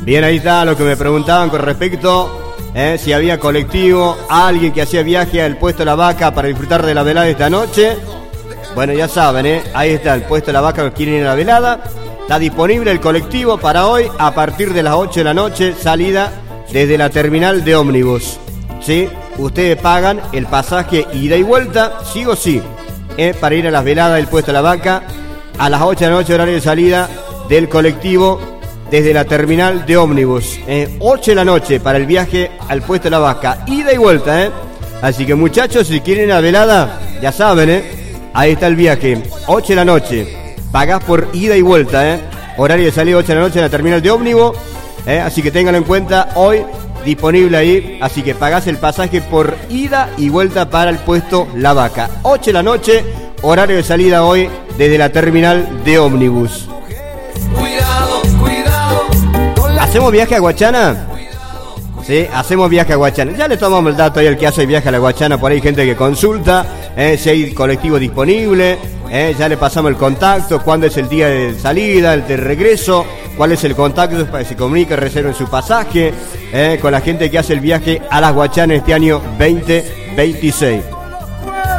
Bien, ahí está lo que me preguntaban con respecto si había colectivo, alguien que hacía viaje al puesto La Vaca para disfrutar de la velada esta noche. Bueno, ya saben, ahí está el puesto La Vaca que quieren ir a la velada. Está disponible el colectivo para hoy a partir de las 8 de la noche, salida desde la terminal de ómnibus. ¿Sí? Ustedes pagan el pasaje ida y vuelta, sí o sí, para ir a las veladas del puesto La Vaca a las 8 de la noche, horario de salida del colectivo desde la terminal de ómnibus. 8 de la noche para el viaje al puesto La Vaca, ida y vuelta. Así que muchachos, si quieren ir a la velada, ya saben, ahí está el viaje, 8 de la noche. Pagás por ida y vuelta, horario de salida 8 de la noche en la terminal de ómnibus, así que ténganlo en cuenta, hoy disponible ahí, así que pagás el pasaje por ida y vuelta para el puesto La Vaca. 8 de la noche, horario de salida hoy desde la terminal de ómnibus. ¿Hacemos viaje a Guachana? Sí, hacemos viaje a Guachana. Ya le tomamos el dato ahí al que hace viaje a la Guachana, por ahí hay gente que consulta, si hay colectivo disponible. Ya le pasamos el contacto, cuándo es el día de salida, el de regreso, cuál es el contacto para que se comunique, reserven su pasaje con la gente que hace el viaje a las Guachanas este año 2026.